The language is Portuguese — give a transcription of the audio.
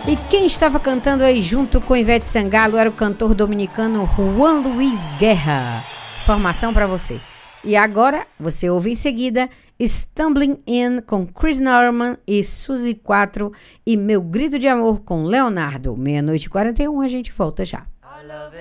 E quem estava cantando aí junto com Ivete Sangalo era o cantor dominicano Juan Luis Guerra. Informação para você. E agora, você ouve em seguida Stumbling In com Chris Norman e Suzy 4 e Meu Grito de Amor com Leonardo. 00:41, a gente volta já.